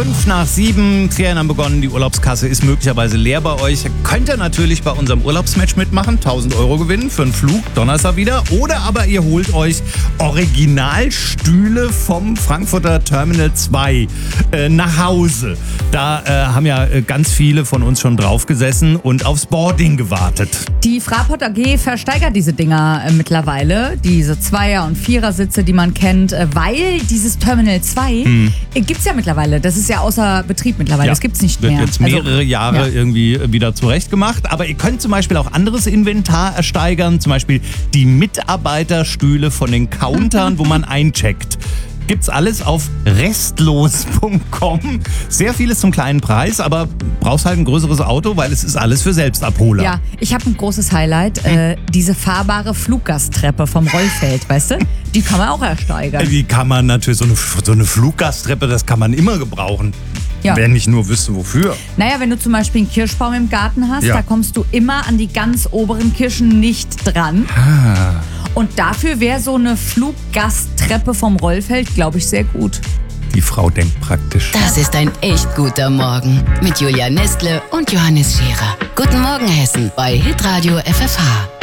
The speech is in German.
5:05, Ferien haben begonnen, die Urlaubskasse ist möglicherweise leer bei euch. Könnt ihr natürlich bei unserem Urlaubsmatch mitmachen, 1.000 € gewinnen für einen Flug, Donnerstag wieder. Oder aber ihr holt euch Originalstühle vom Frankfurter Terminal 2 nach Hause. Da haben ja ganz viele von uns schon drauf gesessen und aufs Boarding gewartet. Die Fraport AG versteigert diese Dinger mittlerweile, diese 2er- und 4er-Sitze, die man kennt, weil dieses Terminal 2 gibt's ja mittlerweile. Das ist ja außer Betrieb mittlerweile, das gibt's nicht mehr. Wird jetzt mehrere Jahre irgendwie wieder zurechtgemacht. Aber ihr könnt zum Beispiel auch anderes Inventar ersteigern, zum Beispiel die Mitarbeiterstühle von den Countern, wo man eincheckt. Gibt's alles auf restlos.com. Sehr vieles zum kleinen Preis, aber brauchst halt ein größeres Auto, weil es ist alles für Selbstabholer. Ja, ich habe ein großes Highlight. Diese fahrbare Fluggasttreppe vom Rollfeld, weißt du? Die kann man auch ersteigern. Die kann man natürlich, so eine Fluggasttreppe, das kann man immer gebrauchen. Ja. Wenn ich nur wüsste, wofür. Naja, wenn du zum Beispiel einen Kirschbaum im Garten hast, da kommst du immer an die ganz oberen Kirschen nicht dran. Und dafür wäre so eine Fluggasttreppe vom Rollfeld, glaube ich, sehr gut. Die Frau denkt praktisch. Das ist ein echt guter Morgen mit Julia Nestle und Johannes Scherer. Guten Morgen, Hessen bei Hitradio FFH.